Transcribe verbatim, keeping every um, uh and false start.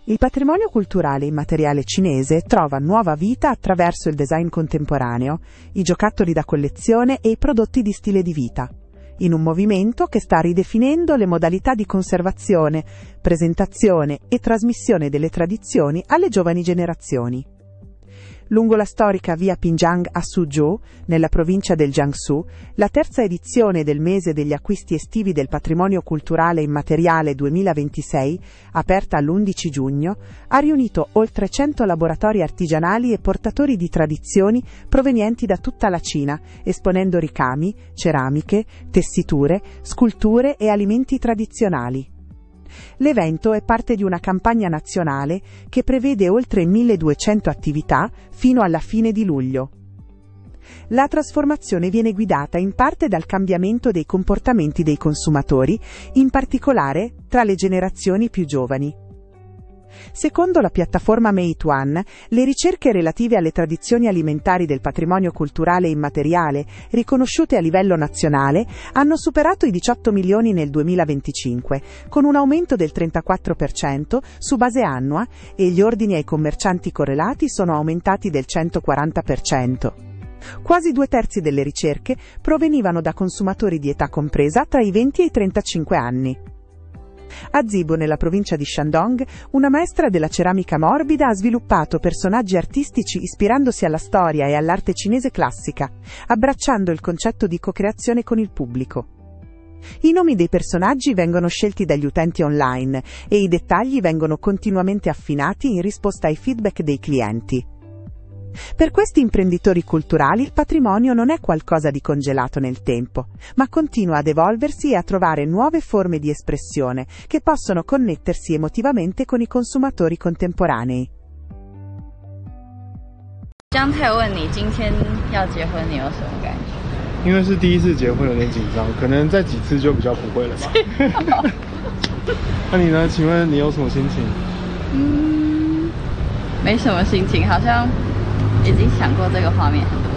Il patrimonio culturale immateriale cinese trova nuova vita attraverso il design contemporaneo, i giocattoli da collezione e i prodotti di stile di vita, in un movimento che sta ridefinendo le modalità di conservazione, presentazione e trasmissione delle tradizioni alle giovani generazioni. Lungo la storica via Pinjiang a Suzhou, nella provincia del Jiangsu, la terza edizione del mese degli acquisti estivi del patrimonio culturale immateriale duemilaventisei, aperta l'undici giugno, ha riunito oltre cento laboratori artigianali e portatori di tradizioni provenienti da tutta la Cina, esponendo ricami, ceramiche, tessiture, sculture e alimenti tradizionali. L'evento è parte di una campagna nazionale che prevede oltre milleduecento attività fino alla fine di luglio. La trasformazione viene guidata in parte dal cambiamento dei comportamenti dei consumatori, in particolare tra le generazioni più giovani. Secondo la piattaforma Meituan, le ricerche relative alle tradizioni alimentari del patrimonio culturale immateriale, riconosciute a livello nazionale, hanno superato i diciotto milioni nel duemilaventicinque, con un aumento del trentaquattro per cento su base annua, e gli ordini ai commercianti correlati sono aumentati del centoquaranta per cento. Quasi due terzi delle ricerche provenivano da consumatori di età compresa tra i venti e i trentacinque anni. A Zibo, nella provincia di Shandong, una maestra della ceramica morbida ha sviluppato personaggi artistici ispirandosi alla storia e all'arte cinese classica, abbracciando il concetto di co-creazione con il pubblico. I nomi dei personaggi vengono scelti dagli utenti online e i dettagli vengono continuamente affinati in risposta ai feedback dei clienti. Per questi imprenditori culturali il patrimonio non è qualcosa di congelato nel tempo, ma continua ad evolversi e a trovare nuove forme di espressione che possono connettersi emotivamente con i consumatori contemporanei. 江太问你今天要结婚你有什么感觉？ 因为是第一次结婚有点紧张，可能再几次就比较不会了吧。那你呢？请问你有什么心情？ 嗯，没什么心情，好像已经想过这个画面很多